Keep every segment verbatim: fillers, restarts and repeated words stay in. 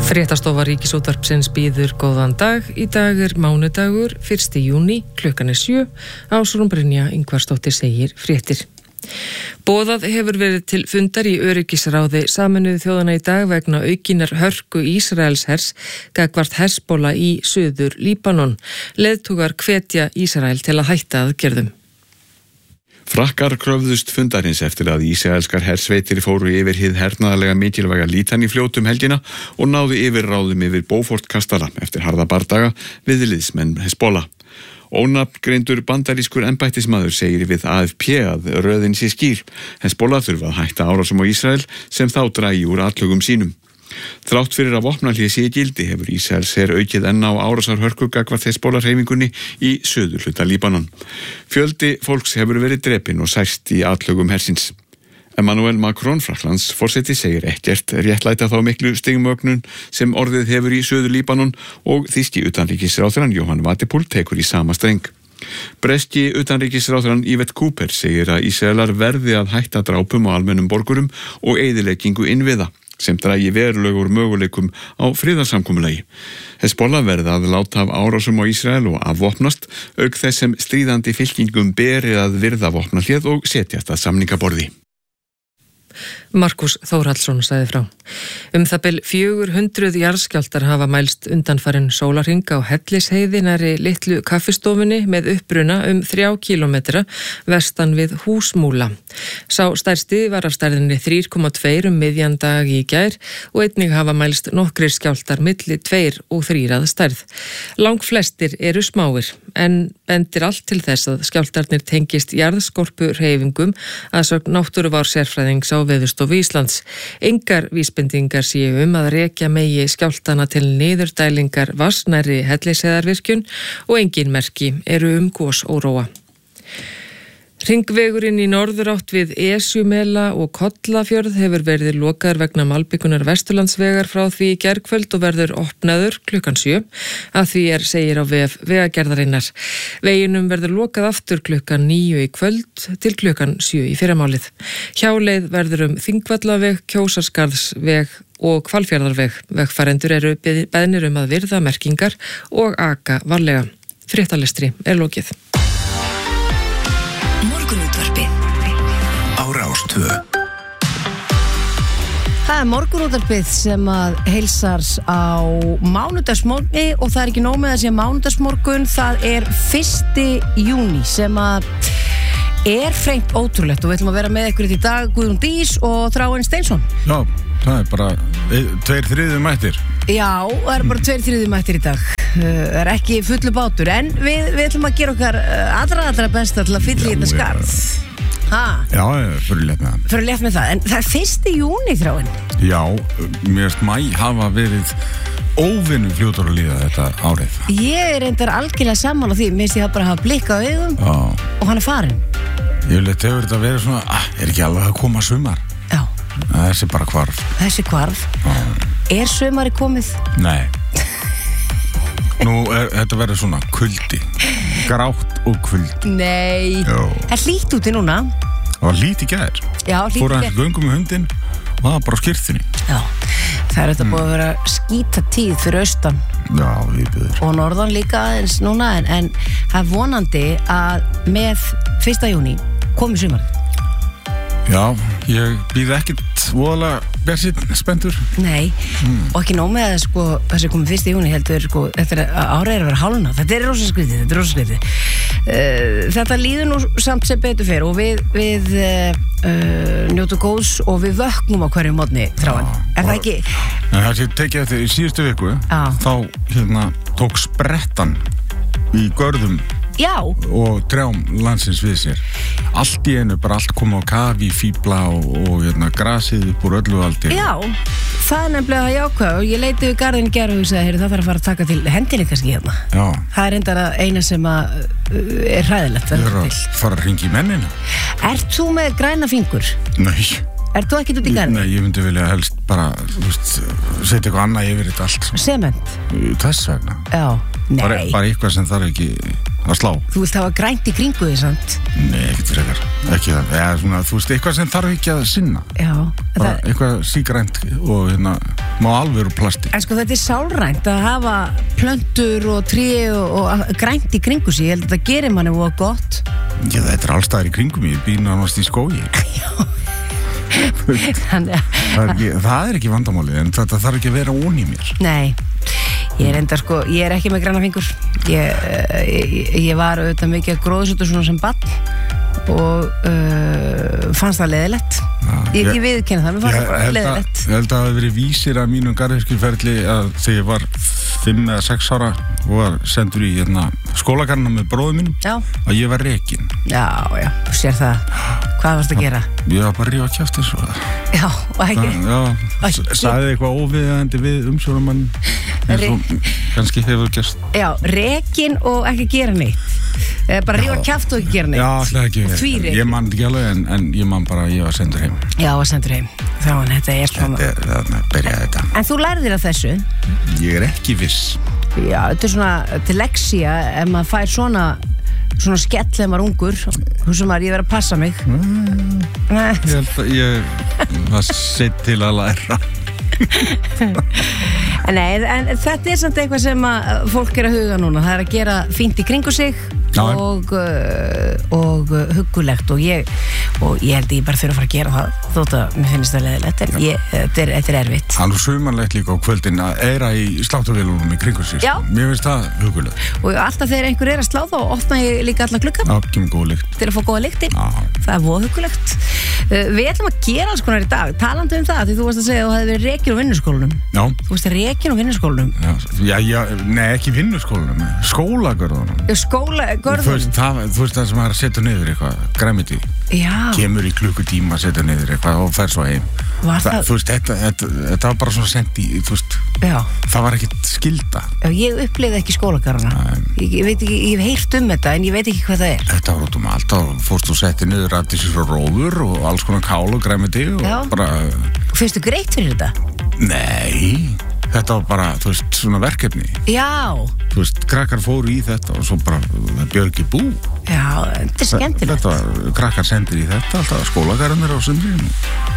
Fréttastofa Ríkisútvarpsins býður góðan dag. Í dag er mánudagur, fyrsta júní, klukkan er sjö. Ásrún Brynja Ingvarsdóttir segir fréttir. Boðað hefur verið til fundar í öryggisráði Sameinuðu þjóðanna í dag vegna aukinnar hörku Ísraelshers gagnvart Hezbollah í suður Líbanon. Leiðtogar hvetja Ísrael til að hætta aðgerðum. Frakkar kröfðust fundarins eftir að ísraelskar hersveitir fóru yfir hið hernaðarlega mikilvæga Lítaní fljótum helgina og náðu yfirráðum yfir Beaufort-kastala eftir harða bardaga við liðsmenn Hezbollah. Ónafngreindur bandarískur embættismaður segir við A F P að röðin sé skýr. Hezbollah þurfa að hætta árásum á Ísrael sem þá dragi úr atlögum sínum. Þrátt fyrir að vopnahlé sé í gildi hefur Ísraels her aukið enn á árásarhörku gagnvart Hezbollah-hreyfingunni í suðurhluta Líbanon. Fjöldi fólks hefur verið drepinn og særst í atlögum hersins. Emmanuel Macron, Frakklands forseti, segir ekkert réttlæta þá miklu stigmögnun sem orðið hefur í suður Líbanon og þýski utanríkisráðherrann Johan Wadepool tekur í sama streng. Breski utanríkisráðherrann Yvette Cooper segir að Ísraelar verði að hætta drápum á almennum borgurum og eyðileggingu innviða, sem dragi verulegur möguleikum á friðarsamkomulagi. Hezbollah verði að láta af árásum á Ísrael og afvopnast, auk þess sem stríðandi fylkingum beri að virða vopnahléð og setjast að samningaborði. Markus Þórhallsson sagði frá. Um það bil fjögur hundruð jarðskjálftar hafa mælst undanfarinn sólarhring á Hellisheiði nærri litlu kaffistofunni með uppruna um þrjá kílómetra vestan við Húsmúla. Sá stærsti var af stærðinni þrjú komma tvö um miðjan dag í gær og einnig hafa mælst nokkrir skjálftar milli tveir og þrír að stærð. Langflestir eru smáir en bendir allt til þess að skjálftarnir tengist jarðskorpu hreyfingum að sögn náttúruvár sérfræðings á Veðurstofu Íslands. Engar vísbendingar séu um að rekja megi skjálftana til niðurdælingar vatnsnærri Hellisheiðarvirkjun og engin merki eru um gosóróa. Hringvegurinn í norðurátt við Esjumela og Kollafjörð hefur verið lokaður vegna malbikunar Vesturlandsvegar frá því í gærkvöld og verður opnaður klukkan sjö. Að því er segir á vef Vegagerðarinnar. Veginum verður lokað aftur klukkan níu í kvöld til klukkan sjö í fyrramálið. Hjáleið verður um Þingvallaveg, Kjósarskarðsveg og Hvalfjarðarveg. Vegfarendur eru beðnir um að virða merkingar og aka varlega. Fréttalestri er lokið. Á Rás tvö. Það er morgunútvarpið sem að heilsar á mánudagsmorgni og það er ekki nóg með að sé mánudagsmorgun, það er fyrsta júní sem að er hreint ótrúlegt og við ætlum að vera með ykkur í dag Guðrún Dís og Þráinn Steinsson. Já, það er bara tveir þriðju mættir. Já, það er bara tveir þriðju mættir í dag. Það er ekki fullu bátur en við, við ætlum að gera okkar allra allra besta til að fylla í þetta skarð. Ha? Já, fyrir létt með það. Fyrir létt með það, en það er fyrsta júní Þráinn. Já, mér finnst mæ hafa verið óvinnu fljótur að líða þetta árið. Ég er reyndar algjörlega sammála því, mér finnst ég bara að hafa blikka á augum. Já. Og hann er farinn. Ég vil eitthvað hefur þetta verið svona, ah, er ekki alveg að koma sumar? Já. Þessi bara hvarf. Þessi hvarf. Já. Er sumari komið? Nei. Nú, er, þetta verður svona kuldi. Grátt og kuldi. Nei. Jó. Það er hlýtt úti núna. Það var hlýtt í gær. Já, hlýtt í gær. Fór hans göngum með hundinn og það var bara á skyrtunni. Já. Það er þetta mm. búið að vera skýta tíð fyrir austan. Já, við byrður. Og norðan líka aðeins núna en, en það er vonandi að með fyrsta júní komi sumar. Já, ég býð ekkert voðalega björnsinn spenntur. Nei, mm. og ekki nóg með að sko, þessi komið fyrsta júní heldur sko, þetta er árið er að vera hálna. Þetta er rosa skrítið, þetta er rosa skrítið. Uh, þetta líður nú samt sem betur fer og við, við uh, njótu góðs og við vöknum á hverju mótni Þráinn. Er það ekki? En það sé tekið eftir í síðustu viku, Já. þá hérna, tók sprettan í görðum Já. og trjám landsins við sér. Allt í einu, bara allt kom á kafi, fíbla og, og hérna, grasið upp úr öllu aldi. Já, það er nefnilega jákvæð og ég leiti við garðin í gær og ég sagði, það þarf að fara að taka til hendinni kannski hérna. Já. Það er reyndar að eina sem að uh, er hræðilegt. Ég er að fara að hringi í mennina. Ert þú með græna fingur? Nei. Ert þú ekkert út í garðin? Nei, ég myndi vilja helst bara, þú veist, setja eitthvað annað yfir þetta allt. Sement? Þess vegna. Já, nei. Bara, bara eitthvað sem þarf ekki að slá. Þú vilt hafa grænt í kringu því, sant? Nei, ekkert frekar. Ekki það. Eða svona, þú veist, eitthvað sem þarf ekki að sinna. Já. Bara það... eitthvað sígrænt og hérna má alveg úr plasti. En sko þetta er sálrænt að hafa plöntur og tré og, og grænt í kringu sig. Ég held að þetta gerir manni og gott. Já, þetta er allstaðar í kringum ég býr nánast í skógi. Þannig að það, er ekki, það er ekki vandamálið en þetta þarf ekki að vera ón í mér. Nei, ég er enda sko, ég er ekki með græna fingur. Ég, ég, ég var auðvitað mikið að gróðsóta svona sem barn og uh, fannst það leiðilegt. Ég, ég viðurkenni það, mér fannst það leiðilegt. Ég held að það hafi verið vísir að mínum garðyrkjuferli að þegar ég var fimm eða sex ára og var sendur í hérna, skólagarna með bróðum mínum Já. Að ég var rekinn. Já, já, þú sér það. Hvað varst að gera? Ég var bara að rífa kjafti svo. Já, og ekki. Já, sagði eitthvað óviðandi við umsjónumann eins og kannski hefur gerst. Já, rekinn og ekki gera neitt. Bara rífa kjaft og ekki gera neitt. Já, alltaf ekki. Því rekinn. Ég man ekki alveg en, en ég man bara að ég var sendur heim. Já, var sendur heim. Þannig að þetta er svona. Þetta er, þannig að byrja þetta. En þú lærðir af þessu? Ég er ekki viss. Já, þetta er svona til leksía ef maður fær svona svona skell ef maður er ungur þú sem maður, ég verið að passa mig mm, Ég held að ég var sett til að læra. Nei, en þetta er samt eitthvað sem að fólk er að huga núna, það er að gera fínt í kringu sig Já. og uh, og uh, huggulegt og ég og ég held að ég bara þurfa að fara að gera það þótt að mér finnst það leiðilegt en ég, þetta er, þetta er erfitt. Það er sumarlegt líka á kvöldin að eira í sláttarvélunum í kringu sig. Já. Mér finnst það huggulegt. Og alltaf þegar einhver er að slá þá opna ég líka alla glugga Já, kemur góð lykt. til að fá góða lykti. Já. Það er voða huggulegt. Uh, við ætlum að gera alls konar í dag, talandi um það því þú varst að segja að þú hefði verið rekin á vinnuskólanum. Já. Þú varst að rekin á vinnuskólanum. Já, já, nei, ekki vinnuskólanum, skólagörðunum. Skólagörðunum. Þú veist, það, þú veist það sem er að setja niður eitthvað, græmiti. Já. Kemur í klukkutíma að setja niður eitthvað og fer svo heim. Var það? það? Þú veist, þetta, þetta, þetta var bara svona sent í, þú veist, Já. Það var ekkit skylda. Já, ég upplifði ekki skólagarðana. Ég, ég veit ekki, ég hef heyrt um þetta en ég veit ekki hvað það er. Þetta var út um allt, þá fórst þú setti niður rættis og róður og alls konar kál og græmiti og Já. bara... Fyrstu greitt fyrir þetta? Nei, þetta var bara, þú veist, svona verkefni. Já. Þú veist, krakkar fóru í þetta og svo bara, það björgi bú. Já, þetta er skemmtilegt. Þetta var, krakkar sendir í þetta, alltaf skólagarðanir á sundinu.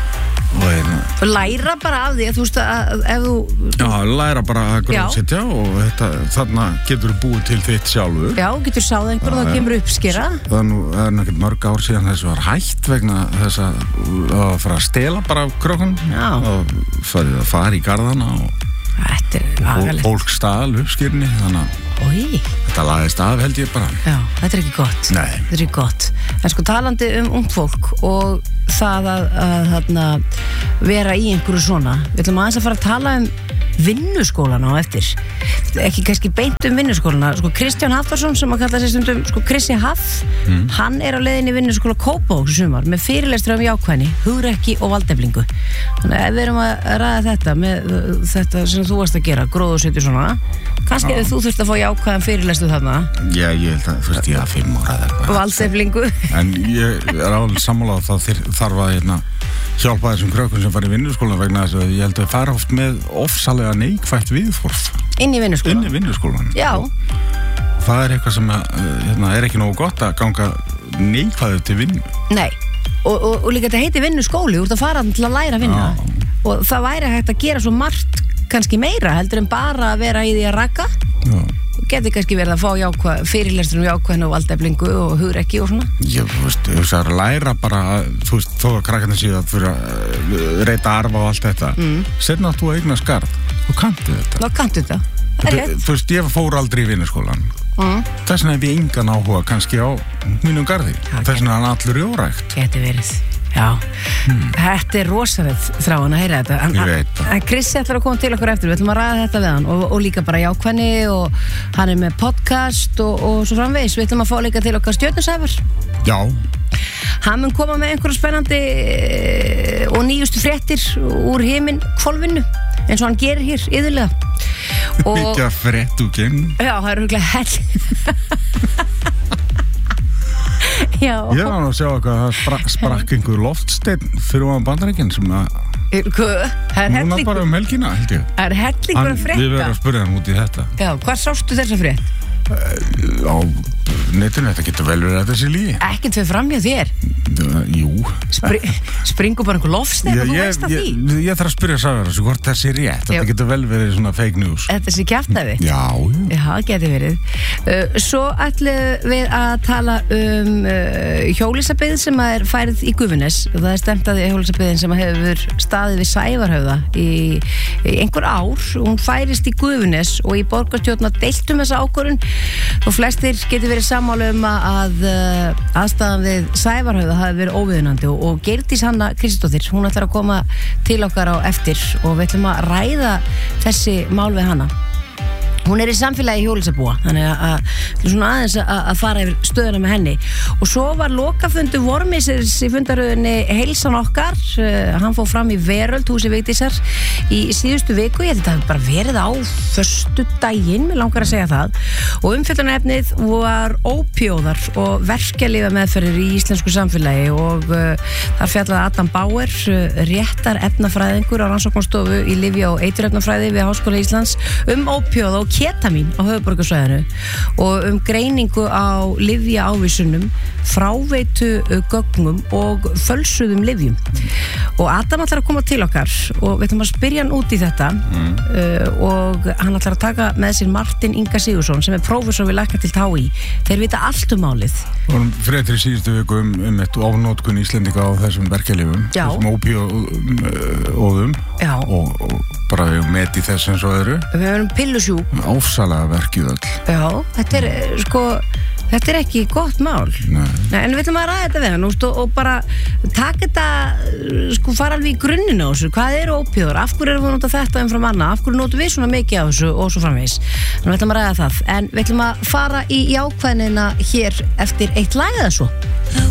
Og hérna... Og læra bara af því að þú veist að ef þú... Já, læra bara að gróðsetja og þetta, þarna getur þú búið til þitt sjálfur. Já, getur sáð einhver og það kemur uppskera. Það er nú, það er nú ekkert mörg ár síðan þessu var hætt vegna þess að að fara að stela bara af krökkunum. Já. Og farið að fara í garðana og... Þetta er agalegt. Fólk stal uppskýrni, þannig að Ói. þetta lagðist af held ég bara. Já, þetta er ekki gott. Nei. Þetta er ekki gott. En sko talandi um ungt fólk og það að, að, að vera í einhverju svona. Við ætlum aðeins að fara að tala um vinnuskólana á eftir. Ekki kannski beint um vinnuskólana. Sko Kristján Hafþórsson sem að kalla sér stundum sko Krissi Haff, mm. hann er á leiðinni í vinnuskóla Kópavogs í sumar með fyrirlestur um jákvæðni, hugrekki og valdeflingu. Þannig að ef við erum að ræða þetta með þetta sem þú varst að gera, gróðursetju svona, kannski ef þú þurft að fá jákvæðan fyrirlestur þarna. Já, ég held að þú veist ég að fimm ára eða eitthvað. Valdeflingu. En ég er alveg sammála að það þarf að hérna, hjálpa þessum krökkum sem fara í vinnuskólan vegna þess að ég held að það fara oft með ofsalega neikvætt viðhorf. Inn í vinnuskólan? Inn í vinnuskólan. Já. Og það er eitthvað sem að, hérna, er ekki nógu gott að ganga neikvæðu til vinnu. Nei. Og, og, og líka þetta heiti vinnuskóli, þú ert að fara til að læra að vinna. Já. Og það væri hægt að gera svo margt kannski meira heldur en bara að vera í því að raka. Já. Geti kannski verið að fá jákvæð, fyrirlestur um jákvæðinu og valdeflingu og hugrekki og svona. Já, þú veist, þú veist að læra bara, þú veist, þó að krakkarnir séu að fyrir að reyta arfa og allt þetta. Mm. Setna átt þú að eigna skarð og kantu þetta. Ná, kantu þetta. Það er rétt. Þú veist, ég fór aldrei í vinnuskólan. Mm. Þess vegna hef ég engan áhuga kannski á mínum garði. Þess vegna er hann allur jórækt. Geti verið. Já, hmm. Þetta er rosalegt þráin að heyra þetta. En, ég veit það. En Krissi ætlar að koma til okkur eftir, við ætlum að ræða þetta við hann og, og líka bara jákvæðni og hann er með podcast og, og svo framvegis. Við ætlum að fá líka til okkar Stjörnusæfur. Já. Hann mun koma með einhverju spennandi og nýjustu fréttir úr heiminn hvolfinu eins og hann gerir hér yðurlega. Ekki að frétt úr geimnum. Já, það er örgulega hell. Já. Ég var að sjá eitthvað að það sprak, sprakk einhver loftsteinn fyrir á Bandaríkinn sem að núna bara um helgina held ég. Það er hellingur að frétta. Við verðum að spyrja hann út í þetta. Já, hvað sástu þessa frétt? Á netinu, þetta getur vel verið að þetta sé lígi. Ekkert fyrir fram hjá þér. Jú. Spri, springur bara einhver lofstein og þú veist að því? Ég, ég þarf að spyrja Sævar þessu, hvort þessi er rétt. Þetta getur vel verið svona fake news. Þetta sé kjaftaði? Já. Já, það getur verið. Uh, svo ætlum við að tala um uh, Hjólisabyggð sem er færið í Gufunes. Það er stemt að Hjólisabyggðin sem hefur staðið við Sævarhöfða í, í einhver ár. Hún færist í Gufunes og í borgarstjórn að deiltum þessa ákvörðun og flestir getur verið sammála um að uh, aðstæðan við Sævarhöfða hafi verið óviðunandi og, og Geirdís Hanna Kristdóttir, hún ætlar að koma til okkar á eftir og við ætlum að ræða þessi mál við hana. Hún er í samfélagi hjólisabúa, þannig að við erum svona aðeins að, að fara yfir stöðuna með henni. Og svo var lokafundu Vormisins í fundaröðinni heilsan okkar. Uh, hann fór fram í Veröld, húsi Vigdísar, í síðustu viku. Ég held að það bara verið á föstudaginn, mér langar að segja það. Og umfjöllunarefnið var ópíóðar og verkjalyfja meðferðir í íslensku samfélagi og uh, þar fjallaði Adam Bauer, uh, réttar efnafræðingur á rannsóknarstofu í lyfja- og eiturefnafræði við Háskóla Íslands um ópíóða og ketamín á höfuðborgarsvæðinu og um greiningu á lyfja ávísunum, fráveitu gögnum og fölsuðum lyfjum. Og Adam ætlar að koma til okkar og við ætlum að spyrja hann út í þetta mm. uh, og hann ætlar að taka með sér Martin Inga Sigursson sem er prófessor við læknadeild H I. Þeir vita allt um málið. Og fréttir í síðustu viku um, um eitt ofnótkun Íslendinga á þessum verkjalyfjum, þessum ópíóðum og, og bara við meti þess eins og öðru. Við höfum pillusjúk. Ásalega verkið öll. Já, þetta er sko þetta er ekki gott mál. Nei. Nei, en við ætlum að ræða þetta við hann og, og bara taka þetta, sko fara alveg í grunninn á þessu. Hvað eru ópíóðar? Af hverju erum við að nota þetta umfram annað? Af hverju notum við svona mikið á þessu og svo framvegis? Þannig við ætlum að ræða það. En við ætlum að fara í jákvæðnina hér eftir eitt lag eða svo.